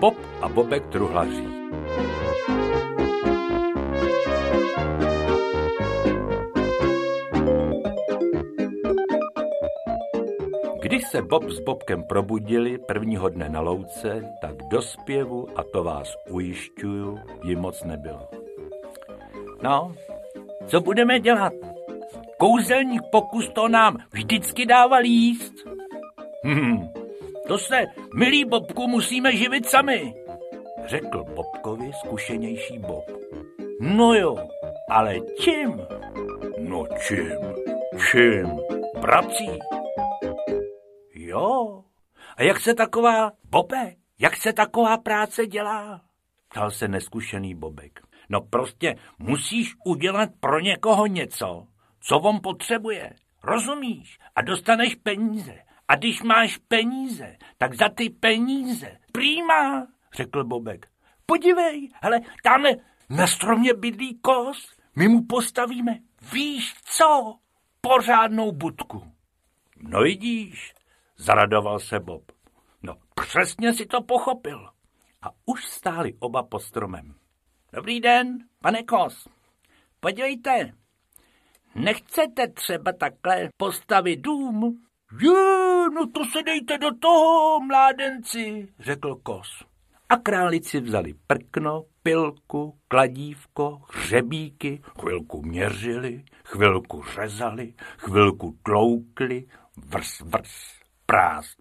Bob a Bobek truhlaří. Když se Bob s Bobkem probudili prvního dne na louce, tak do zpěvu, a to vás ujišťuju, jim moc nebylo. No, co budeme dělat? Kouzelník pokus to nám vždycky dával jíst. To se, milý Bobku, musíme živit sami, řekl Bobkovi zkušenější Bob. No jo, ale čím? No čím? Prací. Jo, a jak se taková práce dělá? Ptal se neskušený Bobek. No prostě musíš udělat pro někoho něco, co on potřebuje. Rozumíš? A dostaneš peníze. A když máš peníze, tak za ty peníze. Prýma, řekl Bobek. Podívej, hele, tamhle na stromě bydlí kos. My mu postavíme, víš co? Pořádnou budku. No vidíš, zaradoval se Bob. No přesně si to pochopil. A už stáli oba pod stromem. Dobrý den, pane Kos. Podívejte, nechcete třeba takhle postavit dům? No to se dejte do toho, mládenci, řekl Kos. A králici vzali prkno, pilku, kladívko, hřebíky, chvilku měřili, chvilku řezali, chvilku tloukli, vrs, prásk,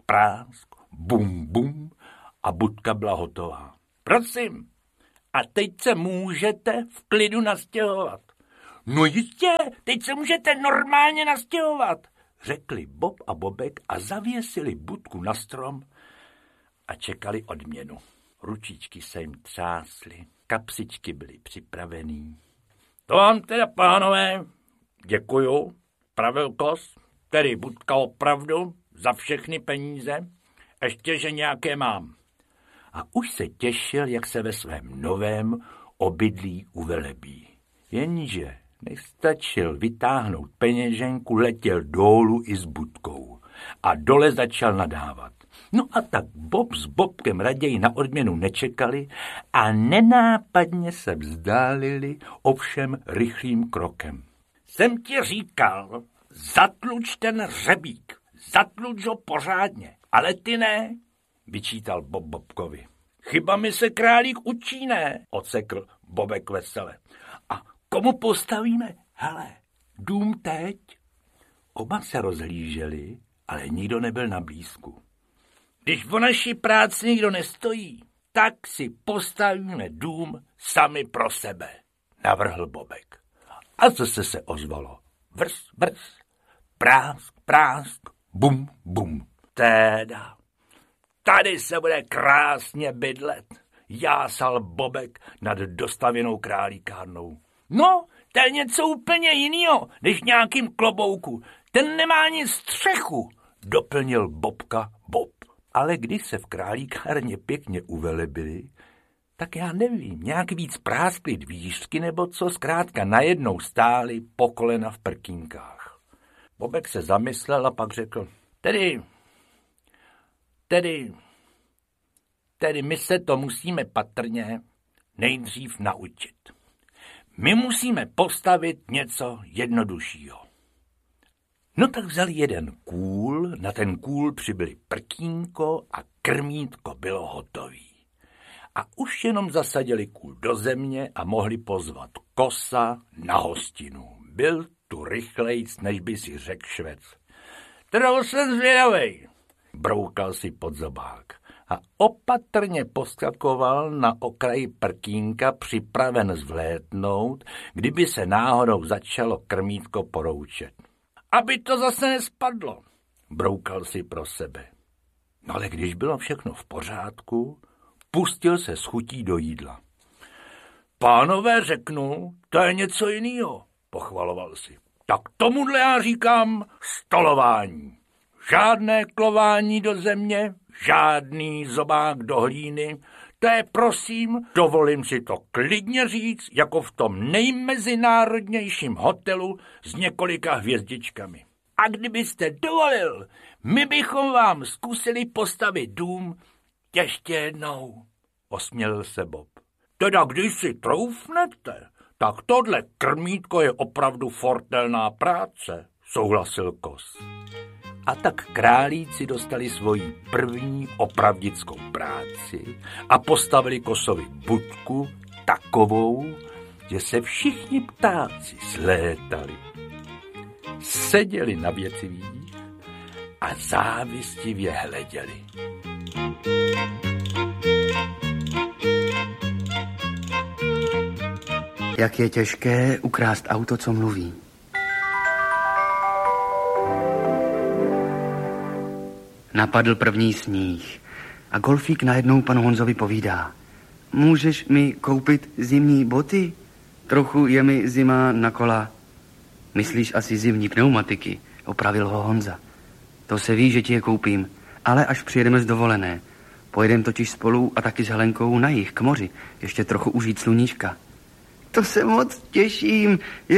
bum, bum a budka byla hotová. Prosím, a teď se můžete v klidu nastěhovat. No jistě, teď se můžete normálně nastěhovat, řekli Bob a Bobek a zavěsili budku na strom a čekali odměnu. Ručičky se jim třásly, kapsičky byly připravený. To vám teda, pánové, děkuju, pravil Kos, tedy budka opravdu za všechny peníze, ještě, že nějaké mám. A už se těšil, jak se ve svém novém obydlí uvelebí. Jenže než stačil vytáhnout peněženku, letěl dolů i s budkou a dole začal nadávat. No a tak Bob s Bobkem raději na odměnu nečekali a nenápadně se vzdálili, ovšem rychlým krokem. Jsem ti říkal, zatluč ten hřebík, zatluč ho pořádně, ale ty ne, vyčítal Bob Bobkovi. Chyba mi se králík učí, ne, odsekl Bobek vesele. A komu postavíme? Hele, dům teď. Oba se rozhlíželi, ale nikdo nebyl na blízku. Když o naší práci nikdo nestojí, tak si postavíme dům sami pro sebe, navrhl Bobek. A zase se ozvalo. Vrs, prásk, bum, bum. Teda, tady se bude krásně bydlet, jásal Bobek nad dostavěnou králíkárnou. No, to je něco úplně jinýho, než nějakým klobouku. Ten nemá ani střechu, doplnil Bobka Bob. Ale když se v králíkárně pěkně uvelebili, tak já nevím, nějak víc práskly dvířky nebo co, zkrátka najednou stáli po kolena v prkínkách. Bobek se zamyslel a pak řekl, tedy my se to musíme patrně nejdřív naučit. My musíme postavit něco jednoduššího. No tak vzali jeden kůl, na ten kůl přibyli prkínko a krmítko bylo hotový. A už jenom zasadili kůl do země a mohli pozvat Kosa na hostinu. Byl tu rychlejc, než by si řekl Švec. Teda jsem zvědavej, broukal si pod zobák a opatrně poskakoval na okraji prkínka, připraven zvlétnout, kdyby se náhodou začalo krmítko poroučet. Aby to zase nespadlo, broukal si pro sebe. No ale když bylo všechno v pořádku, pustil se s chutí do jídla. Pánové, řeknu, to je něco jiného, pochvaloval si. Tak tomuhle já říkám stolování. Žádné klování do země, žádný zobák do hlíny, to je, prosím, dovolím si to klidně říct, jako v tom nejmezinárodnějším hotelu s několika hvězdičkami. A kdybyste dovolil, my bychom vám zkusili postavit dům ještě jednou. osmělil se Bob. Teda když si troufnete, tak tohle krmítko je opravdu fortelná práce, souhlasil Kos. A tak králíci dostali svoji první opravdickou práci a postavili Kosovi budku takovou, že se všichni ptáci zlétali. Seděli na větvích a závistivě hleděli. Jak je těžké ukrást auto, co mluví. Napadl první sníh a Golfík najednou panu Honzovi povídá. Můžeš mi koupit zimní boty? Trochu je mi zima na kola. Myslíš asi zimní pneumatiky, opravil ho Honza. To se ví, že ti je koupím, ale až přijedeme z dovolené. Pojedeme totiž spolu a taky s Helenkou na jih k moři, ještě trochu užít sluníčka. To se moc těším,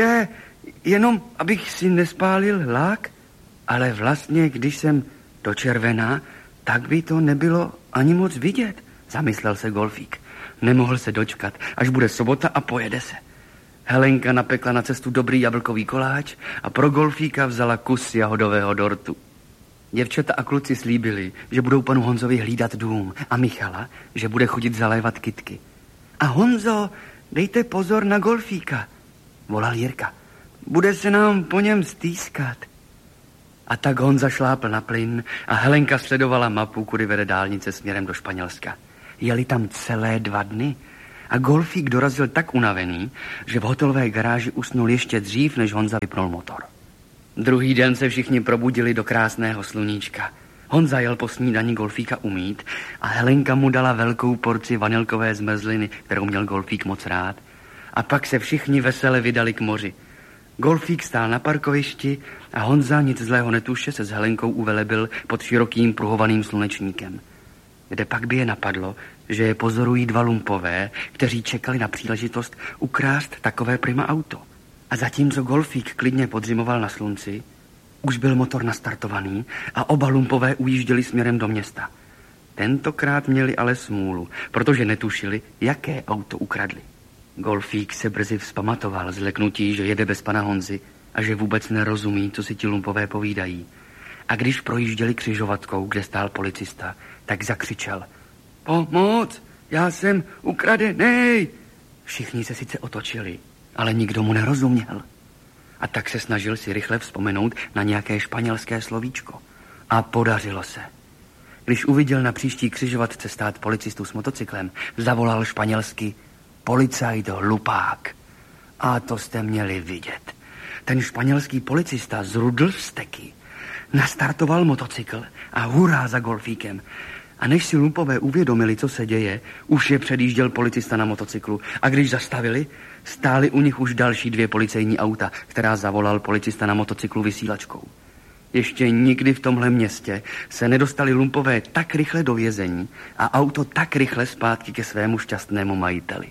jenom abych si nespálil lák, ale vlastně, když jsem do červená, tak by to nebylo ani moc vidět, zamyslel se Golfík. Nemohl se dočkat, až bude sobota a pojede se. Helenka napekla na cestu dobrý jablkový koláč a pro Golfíka vzala kus jahodového dortu. Děvčata a kluci slíbili, že budou panu Honzovi hlídat dům a Michala, že bude chodit zalévat kytky. A Honzo, dejte pozor na Golfíka, volal Jirka. Bude se nám po něm stýskat. A tak Honza šlápl na plyn a Helenka sledovala mapu, kudy vede dálnice směrem do Španělska. Jeli tam celé 2 dny a Golfík dorazil tak unavený, že v hotelové garáži usnul ještě dřív, než Honza vypnul motor. Druhý den se všichni probudili do krásného sluníčka. Honza jel po snídani Golfíka umýt a Helenka mu dala velkou porci vanilkové zmrzliny, kterou měl Golfík moc rád. A pak se všichni vesele vydali k moři. Golfík stál na parkovišti a Honza, nic zlého netuše, se s Helenkou uvelebil pod širokým pruhovaným slunečníkem. Kde pak by je napadlo, že je pozorují 2 lumpové, kteří čekali na příležitost ukrást takové prima auto. A zatímco Golfík klidně podřimoval na slunci, už byl motor nastartovaný a oba lumpové ujížděli směrem do města. Tentokrát měli ale smůlu, protože netušili, jaké auto ukradli. Golfík se brzy vzpamatoval z leknutí, že jede bez pana Honzy a že vůbec nerozumí, co si ti lumpové povídají. A když projížděli křižovatkou, kde stál policista, tak zakřičel. Pomoc, já jsem ukradenej. Všichni se sice otočili, ale nikdo mu nerozuměl. A tak se snažil si rychle vzpomenout na nějaké španělské slovíčko. A podařilo se. Když uviděl na příští křižovatce stát policistu s motocyklem, zavolal španělsky policajt hlupák. A to jste měli vidět. Ten španělský policista zrudl vzteky, nastartoval motocykl a hurá za Golfíkem. A než si lumpové uvědomili, co se děje, už je předjížděl policista na motocyklu. A když zastavili, stály u nich už další 2 policejní auta, která zavolal policista na motocyklu vysílačkou. Ještě nikdy v tomhle městě se nedostali lumpové tak rychle do vězení a auto tak rychle zpátky ke svému šťastnému majiteli.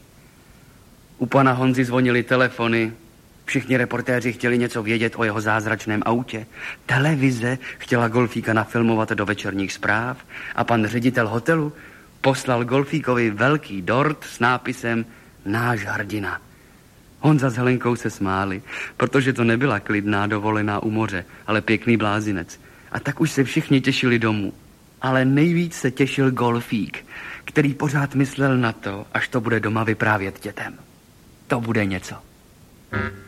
U pana Honzy zvonily telefony, všichni reportéři chtěli něco vědět o jeho zázračném autě, televize chtěla Golfíka nafilmovat do večerních zpráv a pan ředitel hotelu poslal Golfíkovi velký dort s nápisem Náš hrdina. Honza s Helenkou se smáli, protože to nebyla klidná dovolená u moře, ale pěkný blázinec. A tak už se všichni těšili domů. Ale nejvíc se těšil Golfík, který pořád myslel na to, až to bude doma vyprávět dětem. To bude něco.